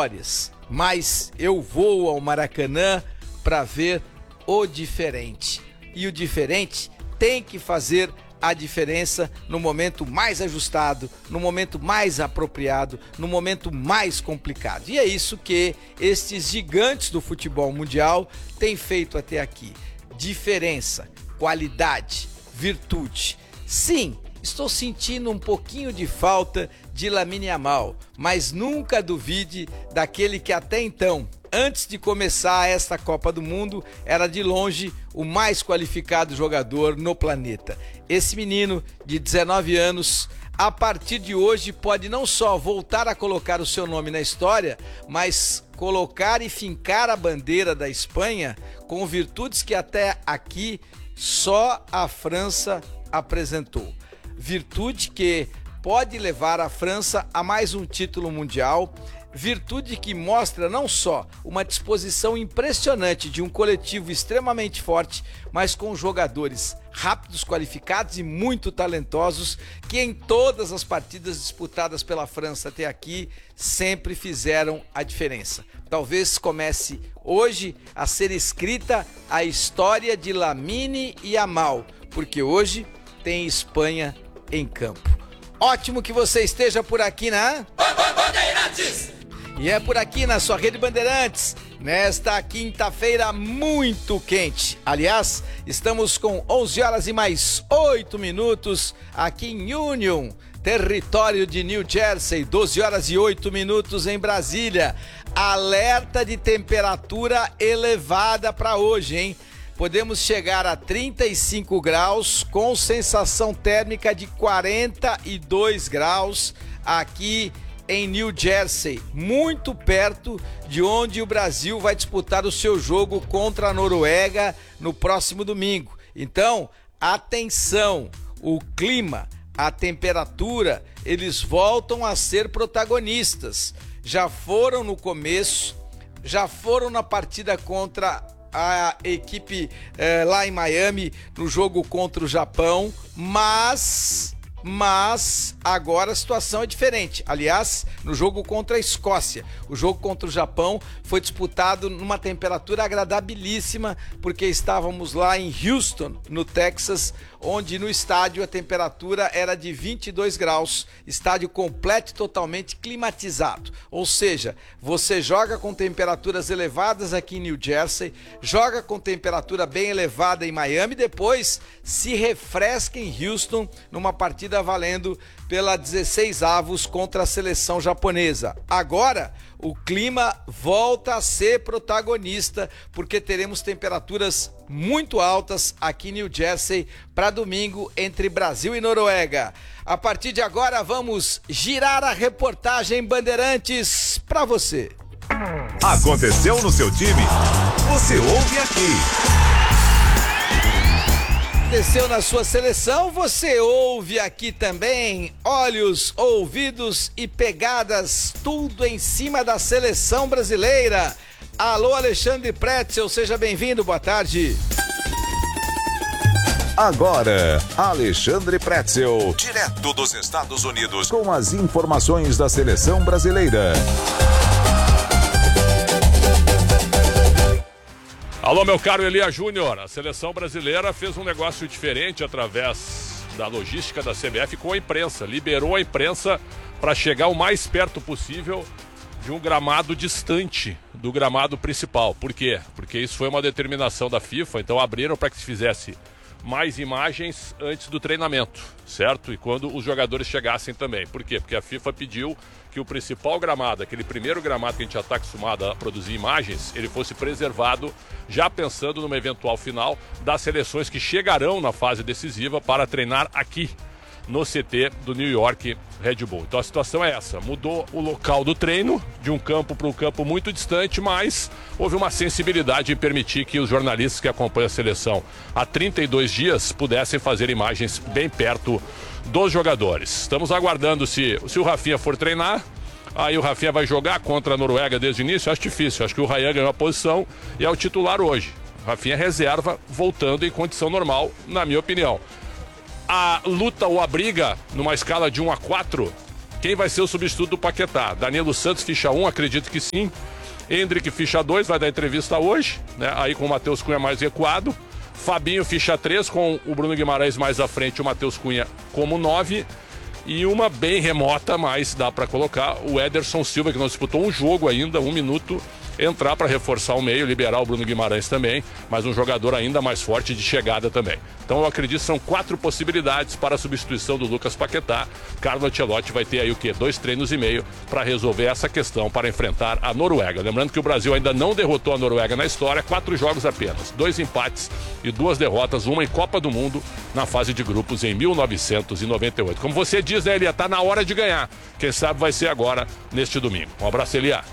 vitórias, mas eu vou ao Maracanã para ver o diferente. E o diferente tem que fazer a diferença no momento mais ajustado, no momento mais apropriado, no momento mais complicado. E é isso que estes gigantes do futebol mundial têm feito até aqui. Diferença, qualidade, virtude. Sim, estou sentindo um pouquinho de falta de Lamine Yamal, mas nunca duvide daquele que até então, antes de começar esta Copa do Mundo, era de longe o mais qualificado jogador no planeta. Esse menino de 19 anos, a partir de hoje, pode não só voltar a colocar o seu nome na história, mas colocar e fincar a bandeira da Espanha com virtudes que até aqui só a França apresentou. Virtude que pode levar a França a mais um título mundial, virtude que mostra não só uma disposição impressionante de um coletivo extremamente forte, mas com jogadores rápidos, qualificados e muito talentosos, que em todas as partidas disputadas pela França até aqui sempre fizeram a diferença. Talvez comece hoje a ser escrita a história de Lamine Yamal, porque hoje tem Espanha em campo. Ótimo que você esteja por aqui na Bandeirantes! E é por aqui na sua Rede Bandeirantes, nesta quinta-feira muito quente. Aliás, estamos com 11 horas e mais 8 minutos aqui em Union, território de New Jersey, 12 horas e 8 minutos em Brasília. Alerta de temperatura elevada para hoje, hein? Podemos chegar a 35 graus com sensação térmica de 42 graus aqui em New Jersey, muito perto de onde o Brasil vai disputar o seu jogo contra a Noruega no próximo domingo. Então, atenção, o clima, a temperatura, eles voltam a ser protagonistas. Já foram no começo, já foram na partida contra a equipe lá em Miami, no jogo contra o Japão, mas agora a situação é diferente. Aliás, no jogo contra a Escócia, o jogo contra o Japão foi disputado numa temperatura agradabilíssima, porque estávamos lá em Houston, no Texas, onde no estádio a temperatura era de 22 graus, estádio completo e totalmente climatizado. Ou seja, você joga com temperaturas elevadas aqui em New Jersey, joga com temperatura bem elevada em Miami, depois se refresca em Houston numa partida valendo pela 16 avos contra a seleção japonesa. Agora, o clima volta a ser protagonista, porque teremos temperaturas muito altas aqui em New Jersey para domingo entre Brasil e Noruega. A partir de agora, vamos girar a reportagem Bandeirantes para você. Aconteceu no seu time? Você ouve aqui. Aconteceu na sua seleção, você ouve aqui também. Olhos, ouvidos e pegadas, tudo em cima da seleção brasileira. Alô, Alexandre Pretzel, seja bem-vindo, boa tarde. Agora, Alexandre Pretzel, direto dos Estados Unidos, com as informações da seleção brasileira. Alô, meu caro Elia Júnior, a seleção brasileira fez um negócio diferente através da logística da CBF com a imprensa. Liberou a imprensa para chegar o mais perto possível de um gramado distante do gramado principal. Por quê? Porque isso foi uma determinação da FIFA, então abriram para que se fizesse mais imagens antes do treinamento, certo? E quando os jogadores chegassem também. Por quê? Porque a FIFA pediu que o principal gramado, aquele primeiro gramado que a gente já está acostumado a produzir imagens, ele fosse preservado, já pensando numa eventual final das seleções que chegarão na fase decisiva para treinar aqui no CT do New York Red Bull. Então a situação é essa, mudou o local do treino de um campo para um campo muito distante, mas houve uma sensibilidade em permitir que os jornalistas que acompanham a seleção há 32 dias pudessem fazer imagens bem perto dos jogadores. Estamos aguardando se o Rafinha for treinar, aí o Rafinha vai jogar contra a Noruega desde o início. Acho difícil, acho que o Ryan ganhou a posição e é o titular hoje. O Rafinha reserva, voltando em condição normal, na minha opinião. A luta ou a briga numa escala de 1 a 4 Quem vai ser o substituto do Paquetá? Danilo Santos, ficha 1, acredito que sim. Endrick, ficha 2, vai dar entrevista hoje, né? Aí com o Matheus Cunha mais recuado. Fabinho, ficha 3, com o Bruno Guimarães mais à frente, o Matheus Cunha como 9. E uma bem remota, mas dá para colocar o Ederson Silva, que não disputou um jogo ainda, 1 minuto, entrar para reforçar o meio, liberar o Bruno Guimarães também, mas um jogador ainda mais forte de chegada também. Então eu acredito que são 4 possibilidades para a substituição do Lucas Paquetá. Carlo Ancelotti vai ter aí o quê? 2 treinos e meio para resolver essa questão, para enfrentar a Noruega. Lembrando que o Brasil ainda não derrotou a Noruega na história, 4 jogos apenas, 2 empates e 2 derrotas, uma em Copa do Mundo na fase de grupos em 1998. Como você diz, né, Elia, tá na hora de ganhar. Quem sabe vai ser agora, neste domingo. Um abraço, Elia.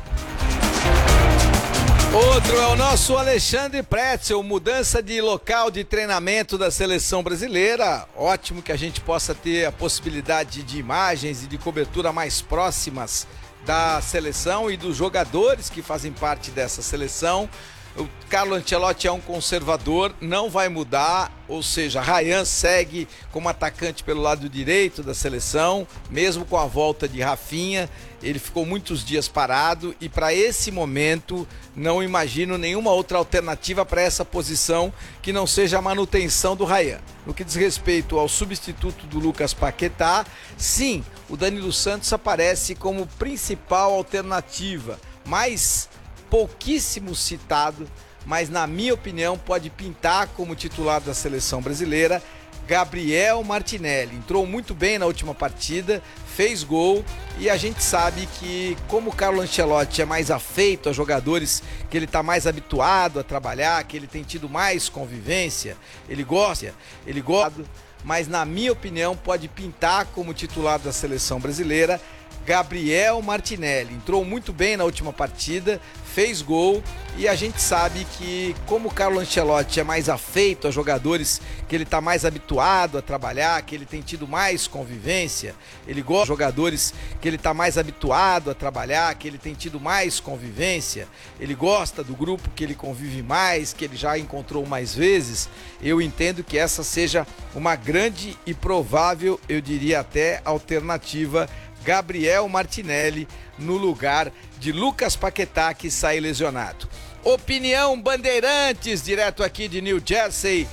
Outro é o nosso Alexandre Pretzel, mudança de local de treinamento da seleção brasileira. Ótimo que a gente possa ter a possibilidade de imagens e de cobertura mais próximas da seleção e dos jogadores que fazem parte dessa seleção. O Carlo Ancelotti é um conservador, não vai mudar, ou seja, Ryan segue como atacante pelo lado direito da seleção, mesmo com a volta de Rafinha. Ele ficou muitos dias parado e para esse momento não imagino nenhuma outra alternativa para essa posição que não seja a manutenção do Ryan. No que diz respeito ao substituto do Lucas Paquetá, sim, o Danilo Santos aparece como principal alternativa, mas pouquíssimo citado, mas na minha opinião pode pintar como titular da seleção brasileira, Gabriel Martinelli. Entrou muito bem na última partida, fez gol e a gente sabe que como o Carlo Ancelotti é mais afeito a jogadores que ele está mais habituado a trabalhar, que ele tem tido mais convivência, ele gosta, mas na minha opinião pode pintar como titular da seleção brasileira, Gabriel Martinelli. Entrou muito bem na última partida, fez gol e a gente sabe que como o Carlo Ancelotti é mais afeito a jogadores que ele está mais habituado a trabalhar, que ele tem tido mais convivência, ele gosta de jogadores que ele está mais habituado a trabalhar, que ele tem tido mais convivência, ele gosta do grupo que ele convive mais, que ele já encontrou mais vezes. Eu entendo que essa seja uma grande e provável, eu diria até, alternativa, Gabriel Martinelli no lugar de Lucas Paquetá, que sai lesionado. Opinião Bandeirantes, direto aqui de New Jersey.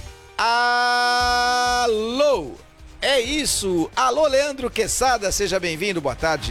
Alô, é isso. Alô, Leandro Quesada, seja bem-vindo, boa tarde.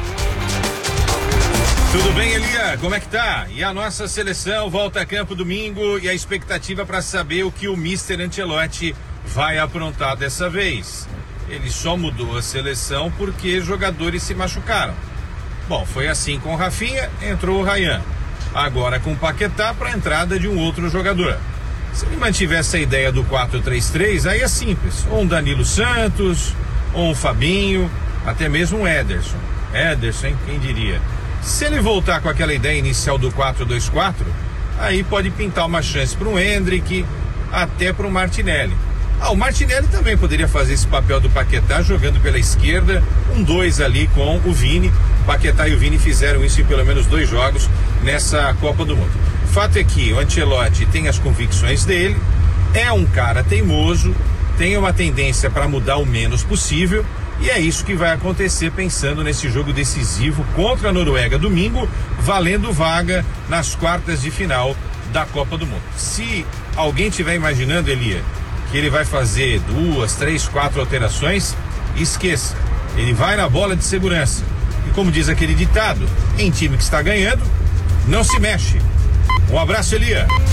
Tudo bem, Elia? Como é que tá? E a nossa seleção volta a campo domingo e a expectativa para saber o que o Mr. Ancelotti vai aprontar dessa vez. Ele só mudou a seleção porque jogadores se machucaram. Bom, foi assim com o Rafinha, entrou o Ryan. Agora com o Paquetá para a entrada de um outro jogador. Se ele mantiver essa ideia do 4-3-3, aí é simples. Ou um Danilo Santos, ou um Fabinho, até mesmo um Ederson. Ederson, hein? Quem diria? Se ele voltar com aquela ideia inicial do 4-2-4, aí pode pintar uma chance para um Endrick, até para o Martinelli. O Martinelli também poderia fazer esse papel do Paquetá jogando pela esquerda, 1-2 ali com o Vini. Paquetá e o Vini fizeram isso em pelo menos 2 jogos nessa Copa do Mundo. O fato é que o Ancelotti tem as convicções dele, é um cara teimoso, tem uma tendência para mudar o menos possível e é isso que vai acontecer pensando nesse jogo decisivo contra a Noruega domingo, valendo vaga nas quartas de final da Copa do Mundo. Se alguém estiver imaginando, Elia, que ele vai fazer 2, 3, 4 alterações, esqueça, ele vai na bola de segurança. E como diz aquele ditado, em time que está ganhando, não se mexe. Um abraço, Elia.